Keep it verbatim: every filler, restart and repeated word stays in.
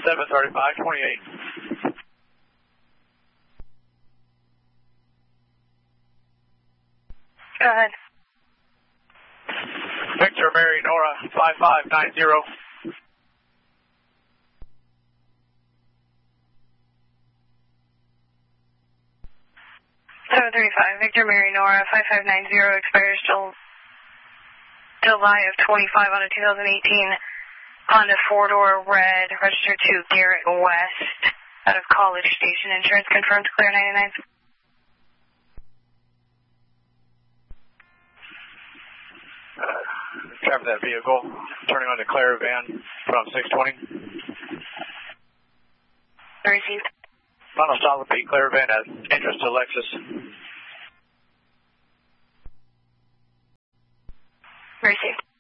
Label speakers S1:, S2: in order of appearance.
S1: seven thirty-five twenty-eight.
S2: Go ahead.
S1: Victor Mary Nora five five nine zero.
S2: seven thirty-five, Victor Mary Nora five five nine zero, expires till July of twenty-five on a two thousand eighteen Honda four-door red, registered to Garrett West out of College Station. Insurance confirmed, clear ninety-nine.
S1: Uh, traffic that vehicle, turning on the Claravan from six twenty.
S2: Received.
S1: Final stop would be Claravan at entrance to Lexus.
S2: Received.